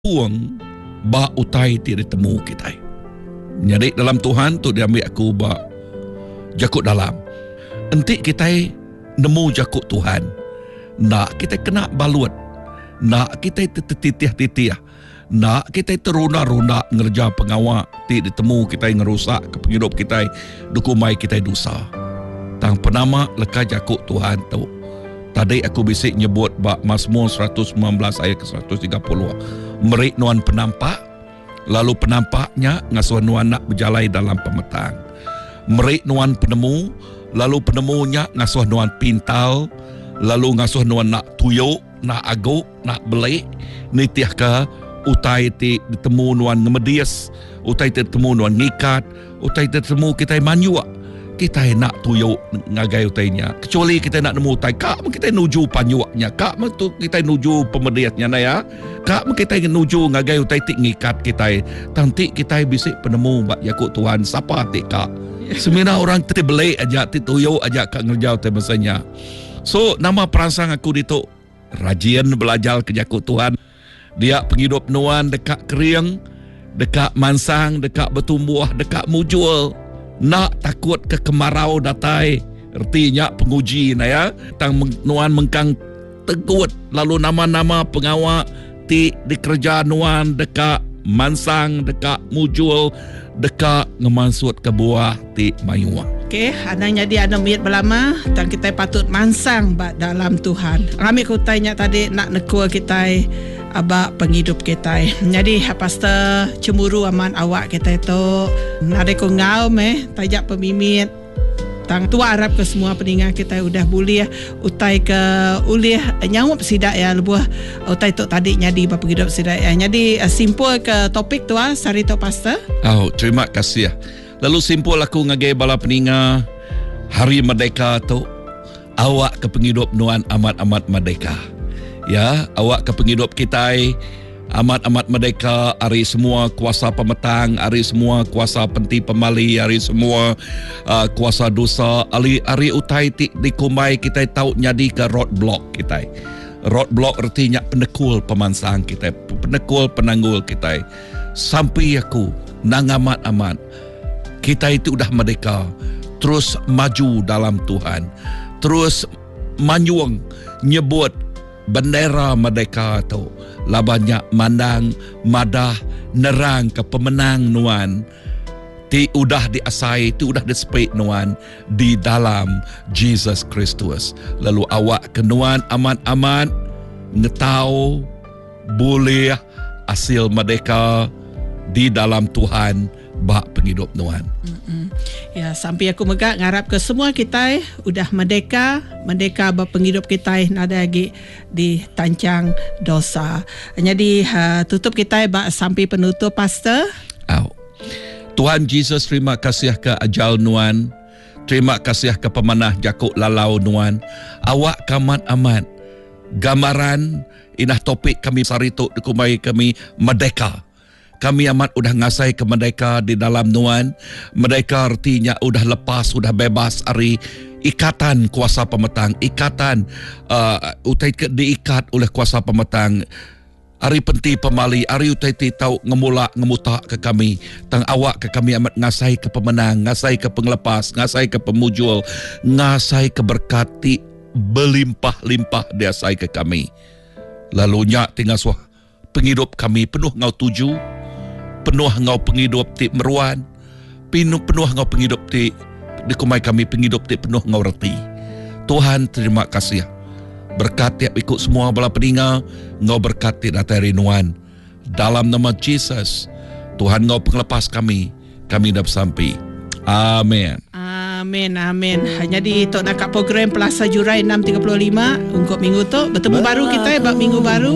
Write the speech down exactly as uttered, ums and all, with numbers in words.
puang ba utai ti ditemu kita. Jadi dalam Tuhan tu dia ambil aku ba jakut dalam. Enti kita nemu jakut Tuhan. Nak kita kena balut. Nak kita tetitih-titih. Nak kita teruna-runa ngerja pengawak ti ditemu kita ngerusak ke penghidup kita dukumai kita dosa. Tang penama leka jakut Tuhan tu. Tadi aku bisik nyebut bak Mazmur seratus sembilan belas ayat ke seratus tiga puluh. Merik nuan penampak, lalu penampaknya ngasuh nuan nak berjalai dalam pemetang. Merik nuan penemu, lalu penemunya ngasuh nuan pintal, lalu ngasuh nuan nak tuyuk, nak aguk, nak belik. Nitiah ke utai ti ditemu nuan ngemedias, utai ti ditemu nuan ngikat, utai ti ditemu kita manyuak. Kita nak tuyuk ngagai utainya. Kecuali kita nak nemu utai, kak kita nuju panyuaknya, kak kita nuju pemediasnya na ya. Kak kita nuju ngagai utai tik ngikat kita. Tanti kita bisik penemu bak yakut Tuhan siapa tik kak. Semina orang ti belai aja ti tuyuk aja kak ngerjau te masanya. So nama perangsang aku dituk rajin belajar ke jakut Tuhan. Dia penghidup nuan dekat kering, dekat mansang, dekat bertumbuh, dekat mujul. Nak takut ke kemarau datai. Artinya penguji na ya. Tang nuan mengkang tegut. Lalu nama-nama pengawak ti dikerja nuan dekat mansang, dekat mujul, dekat ngemansut ke buah ti mayuah. Okey, anang jadi anak miet belama, dan kita patut mansang bak dalam Tuhan. Kami kutanya tadi nak nekua kita abak penghidup kita. Jadi pastor cemburu aman awak kita itu. Nade ko ngau meh tajak pemimit. Tang tua harap ke semua pendengar kita udah boleh utai ke ulih nyawap sidak ya lebuh utai tu tadi nyadi bapa penghidup sidak ya. Jadi simpul ke topik tu ah sarito pastor. Oh, terima kasih. Lalu simpul aku ngagai bala pendengar Hari Merdeka tu awak ke penghidup nuan amat-amat merdeka. Ya, awak ke penghidup kita amat-amat merdeka. Hari semua kuasa pemetang, hari semua kuasa penti pemali, hari semua uh, kuasa dosa. Hari, hari utai ti dikumai kita tahu nyadi ke roadblock kita. Roadblock artinya penekul pemansang kita, penekul penanggul kita. Sampai aku nang amat-amat kita itu udah merdeka, terus maju dalam Tuhan, terus manyuang nyebut bendera merdeka tu labanya mandang madah nerang ke pemenang nuan ti udah diasai, ti udah disepit nuan di dalam Jesus Kristus. Lalu awak ke nuan aman-aman ngetau boleh hasil merdeka di dalam Tuhan bak penghidup nuan. Mm-mm. Ya, sampai aku megak ngarap ke semua kita udah merdeka, merdeka bak penghidup kita nada lagi di tancang dosa. Jadi uh, tutup kita bak sampai penutup pastor. Oh. Tuhan Yesus, terima kasih ke ajal nuan. Terima kasih ke pemanah jakuk lalau nuan. Awak kamat amat gambaran inah topik kami sarito dikumai kami merdeka. Kami amat udah ngasai ke merdeka di dalam nuan. Merdeka artinya udah lepas, udah bebas dari ikatan kuasa pemetang. Ikatan uh, utai ke diikat oleh kuasa pemetang. Ari penti pemali, ari utai ti tau ngemula ngemutak ke kami. Tang awak ke kami amat ngasai ke pemenang, ngasai ke penglepas, ngasai ke pemujul, ngasai ke berkati berlimpah-limpah dia sai ke kami. Lalunya tinggal suah penghidup kami penuh ngau tuju. Penuh ngau penghidup ti meruan, penuh penuh ngau penghidup ti dikumai kami penghidup ti penuh ngau reti. Tuhan terima kasih. Berkat tiap ikut semua bala pendengar, ngau berkat ti datari nuan. Dalam nama Jesus, Tuhan ngau penglepas kami, kami dah sampai. Amin. Amin, amin. Jadi tok nak program Plaza Jurai enam tiga puluh lima untuk minggu tu bertemu baru kita bab minggu baru.